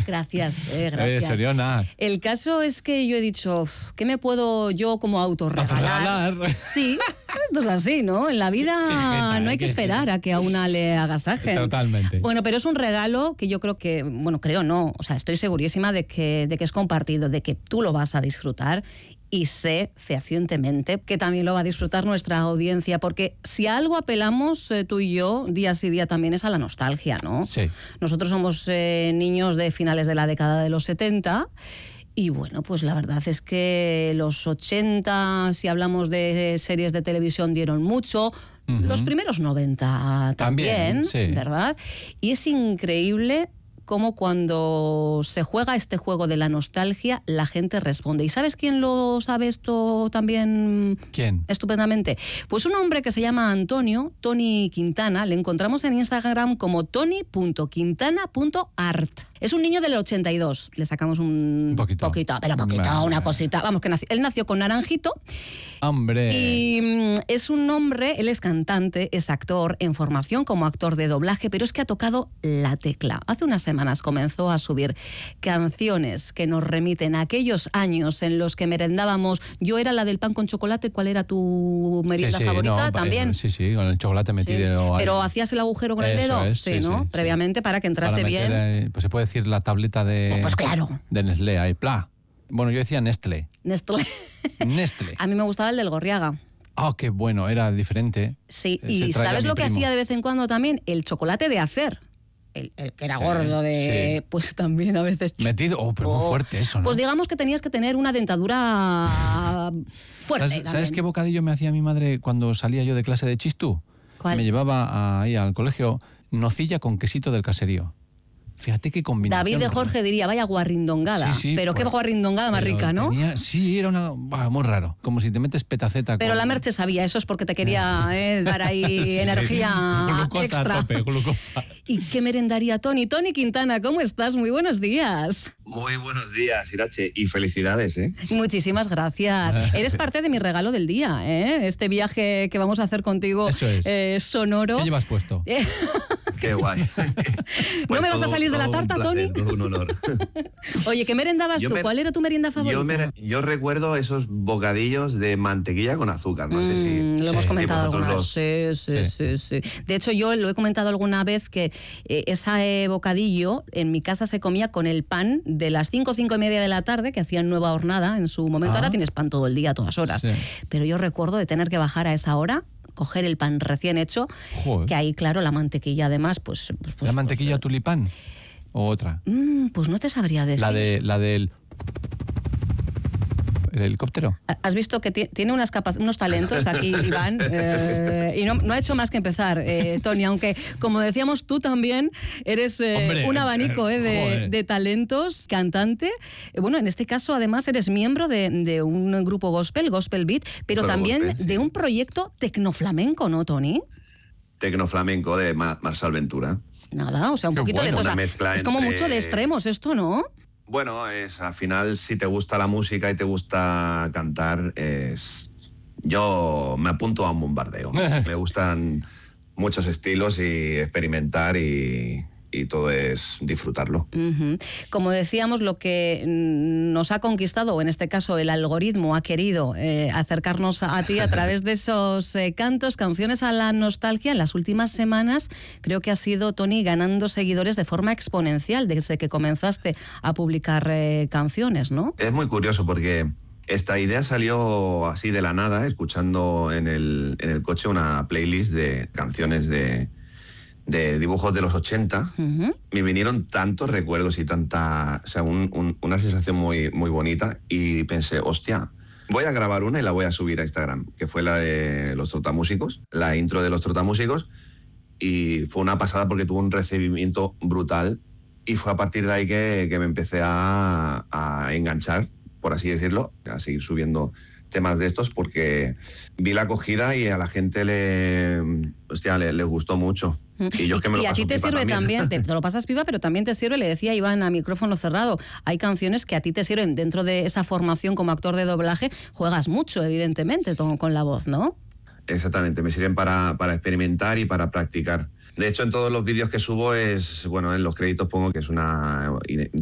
Gracias, gracias. Soriona. El caso es que yo he dicho, ¿qué me puedo yo como autorregalar? Sí, esto es así, ¿no? En la vida no hay que esperar a que a una le agasajen. Totalmente. Bueno, pero es un regalo que yo creo que, o sea, estoy segurísima de que es compartido, de que tú lo vas a disfrutar. Y sé fehacientemente que también lo va a disfrutar nuestra audiencia, porque si a algo apelamos tú y yo, día sí día también, es a la nostalgia, ¿no? Sí. Nosotros somos niños de finales de la década de los 70 y bueno, pues la verdad es que los 80, si hablamos de series de televisión, dieron mucho. Los primeros 90 también, sí. ¿Verdad? Y es increíble cómo cuando se juega este juego de la nostalgia, la gente responde. ¿Y sabes quién lo sabe esto también? ¿Quién? Estupendamente. Pues un hombre que se llama Tony Quintana, le encontramos en Instagram como tony.quintana.art. Es un niño del 82, le sacamos un poquito, una cosita. Vamos, que él nació con naranjito. ¡Hombre! Y es un hombre, él es cantante, es actor en formación como actor de doblaje, pero es que ha tocado la tecla. Hace unas semanas comenzó a subir canciones que nos remiten a aquellos años en los que merendábamos. Yo era la del pan con chocolate. ¿Cuál era tu merienda favorita? No, También. Sí, con el chocolate metido. Pero hacías el agujero con el dedo. Sí, ¿no? Previamente para que entrase bien. Pues se puede decir la tableta de. Pues claro. De Nestlé, ahí, ¡pla! Bueno, yo decía Nestlé. Nestlé. A mí me gustaba el del Gorriaga. Ah, qué bueno, era diferente. Sí, y ¿sabes lo que hacía de vez en cuando también? El chocolate de hacer. El que era gordo pues también a veces... Metido, pero muy fuerte eso, ¿no? Pues digamos que tenías que tener una dentadura fuerte. ¿Sabes qué bocadillo me hacía mi madre cuando salía yo de clase de chistú? ¿Cuál? Me llevaba ahí al colegio nocilla con quesito del caserío. Fíjate qué combinación. David de Jorge diría, vaya guarrindongada. Sí, pero qué guarrindongada más rica, ¿no? Sí, era muy raro. Como si te metes petaceta. Pero la Merche sabía, eso es porque te quería dar ahí energía glucosa extra. A tope, glucosa. ¿Y qué merendaría Tony? Tony Quintana, ¿cómo estás? Muy buenos días. Muy buenos días, Irache, y felicidades, ¿eh? Muchísimas gracias. Eres parte de mi regalo del día, ¿eh? Este viaje que vamos a hacer contigo. Eso es. Sonoro. ¿Qué llevas puesto? Qué guay. Pues ¿no me vas a salir de la tarta, placer, Tony? Todo un honor. Oye, ¿qué merendabas tú? ¿Cuál era tu merienda favorita? Yo recuerdo esos bocadillos de mantequilla con azúcar. No sé si... Lo hemos comentado alguna vez. Sí. De hecho, yo lo he comentado alguna vez que ese bocadillo en mi casa se comía con el pan de las 5 y media de la tarde, que hacían nueva hornada en su momento. Ahora tienes pan todo el día, a todas horas. Sí. Pero yo recuerdo de tener que bajar a esa hora, coger el pan recién hecho. Joder. Que ahí, claro, la mantequilla además, pues ¿la mantequilla tulipán o otra? Pues no te sabría decir. La del helicóptero. Has visto que tiene unos talentos aquí, Iván, y no ha hecho más que empezar, Tony, aunque, como decíamos, tú también eres un abanico de talentos, cantante. Bueno, en este caso, además, eres miembro de un grupo gospel Beat, pero también gospel, de un proyecto tecnoflamenco, ¿no, Tony? Tecnoflamenco de Marçal Ventura. Nada, o sea, un poquito de cosa. Es como mucho de extremos esto, ¿no? Bueno, al final, si te gusta la música y te gusta cantar, yo me apunto a un bombardeo. Me gustan muchos estilos y experimentar y todo es disfrutarlo. Como decíamos, lo que nos ha conquistado, o en este caso el algoritmo ha querido acercarnos a ti a través de esos canciones a la nostalgia. En las últimas semanas creo que ha sido, Tony, ganando seguidores de forma exponencial desde que comenzaste a publicar canciones, ¿no? Es muy curioso porque esta idea salió así de la nada, escuchando en el coche una playlist de canciones de dibujos de los 80, me vinieron tantos recuerdos y tanta, o sea, una sensación muy, muy bonita, y pensé, hostia, voy a grabar una y la voy a subir a Instagram, que fue la de los Trotamúsicos, la intro de los Trotamúsicos, y fue una pasada porque tuvo un recibimiento brutal, y fue a partir de ahí que me empecé a enganchar, por así decirlo, a seguir subiendo temas de estos, porque vi la acogida y a la gente le gustó mucho. Y yo que me lo paso a ti te sirve también, te lo pasas pipa, pero también te sirve, le decía Iván a micrófono cerrado, hay canciones que a ti te sirven dentro de esa formación como actor de doblaje, juegas mucho, evidentemente, con la voz, ¿no? Exactamente, me sirven para experimentar y para practicar. De hecho, en todos los vídeos que subo en los créditos pongo que es una